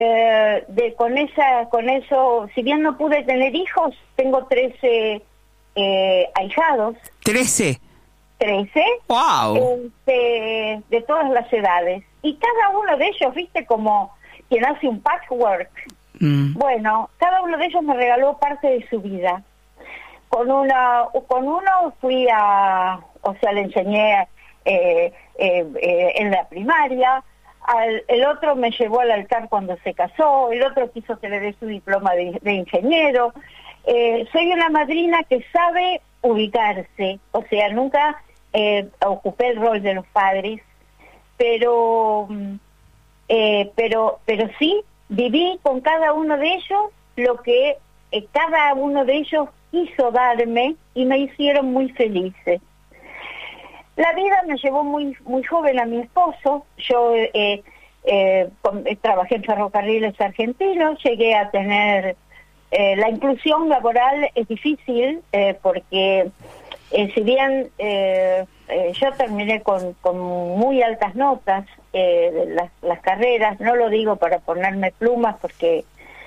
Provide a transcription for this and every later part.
con eso, si bien no pude tener hijos, tengo 13 ahijados. 13. 13. ¡Wow! De todas las edades. Y cada uno de ellos, viste, como quien hace un patchwork. Bueno, cada uno de ellos me regaló parte de su vida. Con uno fui le enseñé en la primaria. El otro me llevó al altar cuando se casó, el otro quiso que le dé su diploma de ingeniero. Soy una madrina que sabe ubicarse, o sea, nunca ocupé el rol de los padres, pero sí viví con cada uno de ellos lo que cada uno de ellos quiso darme y me hicieron muy felices. La vida me llevó muy joven a mi esposo. Yo trabajé en ferrocarriles argentinos, llegué a tener... la inclusión laboral es difícil porque si bien yo terminé con muy altas notas las carreras, no lo digo para ponerme plumas porque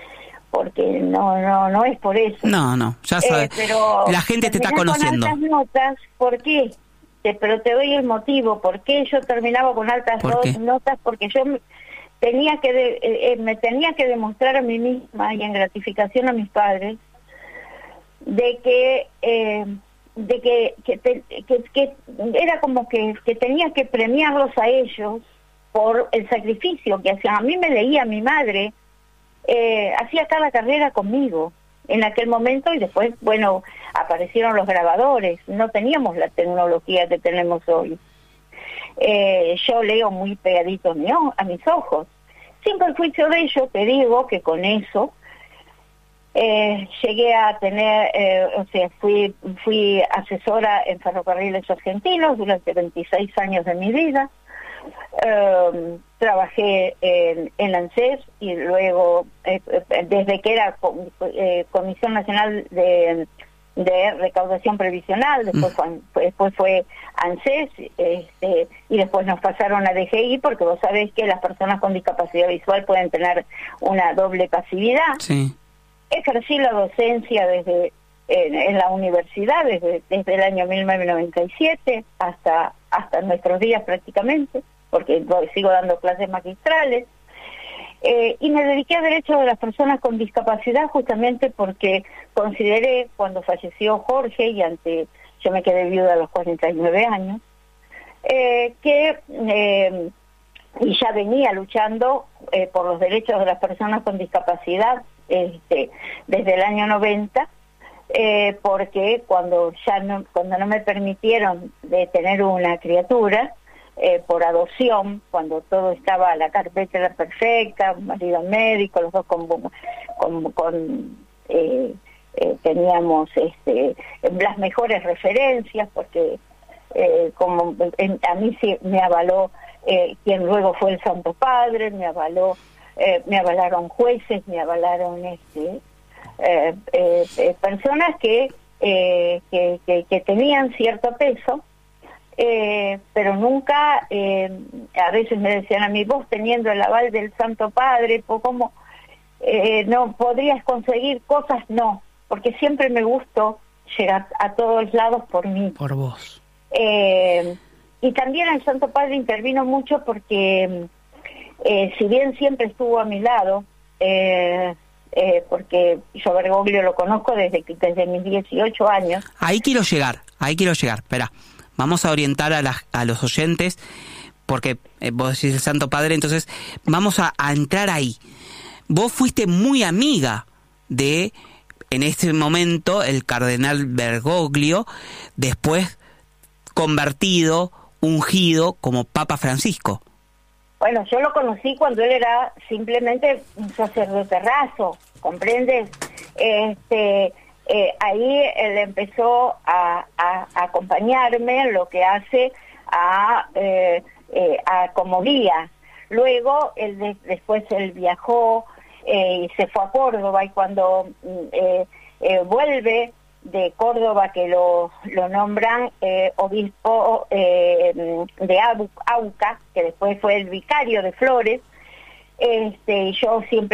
no es por eso. No, ya sabes, pero la gente te está conociendo. Con altas notas, ¿por qué? Pero te doy el motivo, ¿por qué yo terminaba con altas notas? Porque yo me tenía que demostrar a mí misma y en gratificación a mis padres de que era como que tenía que premiarlos a ellos por el sacrificio que hacían. A mí me leía mi madre, hacía cada carrera conmigo en aquel momento, y después, bueno, aparecieron los grabadores, no teníamos la tecnología que tenemos hoy. Yo leo muy pegadito a mis ojos. Sin perjuicio de ello, te digo que con eso llegué a tener, fui asesora en ferrocarriles argentinos durante 26 años de mi vida. Trabajé en ANSES y luego desde que era Comisión Nacional de Recaudación Previsional, después fue ANSES, y después nos pasaron a DGI, porque vos sabés que las personas con discapacidad visual pueden tener una doble pasividad. Sí. Ejercí la docencia en la universidad desde el año 1997 hasta nuestros días prácticamente, porque sigo dando clases magistrales, y me dediqué a derechos de las personas con discapacidad justamente porque consideré, cuando falleció Jorge yo me quedé viuda a los 49 años, y ya venía luchando por los derechos de las personas con discapacidad desde el año 90, porque cuando no me permitieron de tener una criatura, por adopción, cuando todo estaba a la carpeta era perfecta, marido médico, los dos teníamos las mejores referencias, porque a mí sí me avaló quien luego fue el Santo Padre, me avalaron jueces, me avalaron personas que tenían cierto peso. Pero nunca, a veces me decían a mí, vos teniendo el aval del Santo Padre, ¿cómo no podrías conseguir cosas? No, porque siempre me gustó llegar a todos lados por mí. Por vos. Y también el Santo Padre intervino mucho porque, si bien siempre estuvo a mi lado, porque yo Bergoglio lo conozco desde mis 18 años. Ahí quiero llegar, espera. Vamos a orientar a los oyentes, porque vos decís el Santo Padre, entonces vamos a entrar ahí. Vos fuiste muy amiga de, en ese momento, el cardenal Bergoglio, después convertido, ungido como Papa Francisco. Bueno, yo lo conocí cuando él era simplemente un sacerdote raso, ¿comprendes? Ahí él empezó a acompañarme en lo que hace como guía. Luego después él viajó y se fue a Córdoba, y cuando vuelve de Córdoba, que lo nombran obispo de Auca, que después fue el vicario de Flores, yo siempre